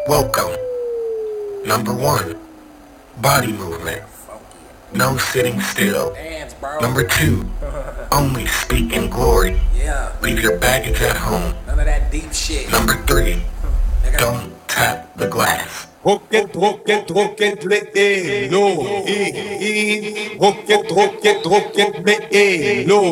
Welcome. Number 1, body movement. No sitting still. Number 2, only speak in glory. Leave your baggage at home. None of that deep shit. Number 3, don't tap the glass. Rocket, rocket, rocket, me, no, rocket, rocket, rocket, me, no.